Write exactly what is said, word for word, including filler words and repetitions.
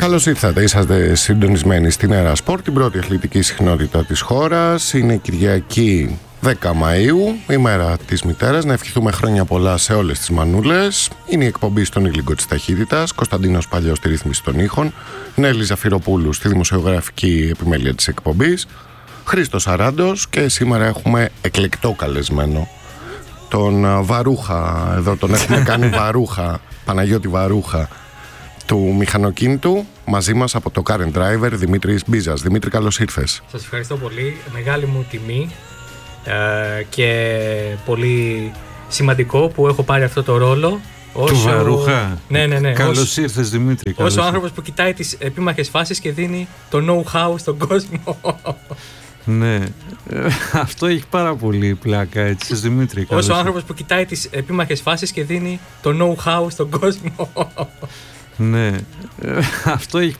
Καλώς ήρθατε, είσαστε συντονισμένοι στην Αέρα Σπορτ, την πρώτη αθλητική συχνότητα της χώρας. Είναι Κυριακή δέκα Μαΐου, η μέρα της μητέρας. Να ευχηθούμε χρόνια πολλά σε όλες τις μανούλες. Είναι η εκπομπή στον ήλιγκο της ταχύτητας. Κωνσταντίνος Παλιός στη ρύθμιση των ήχων. Νέλη Ζαφυροπούλου στη δημοσιογραφική επιμέλεια της εκπομπής. Χρήστος Αράντος, και σήμερα έχουμε εκλεκτό καλεσμένο. Τον Βαρούχα, εδώ τον έχουμε κάνει Βαρούχα, Παναγιώτη Βαρούχα, του μηχανοκίνητου, μαζί μας από το Car and Driver, Δημήτρης Μπίζας. Δημήτρη, καλώς ήρθες. Σας ευχαριστώ πολύ. Μεγάλη μου τιμή ε, και πολύ σημαντικό που έχω πάρει αυτό το ρόλο. Όσο... Του Βαρούχα. Ναι, ναι, ναι. Καλώς ως... ήρθες, Δημήτρη. Ως ο άνθρωπος που κοιτάει τις επίμαχες φάσεις και δίνει το know-how στον κόσμο. Ναι, αυτό έχει πάρα πολύ πλάκα, έτσι, Δημήτρη. Ως ο άνθρωπος που κοιτάει τις επίμαχες φάσεις και δίνει το know-how στον κόσμο. Ναι, αυτό έχει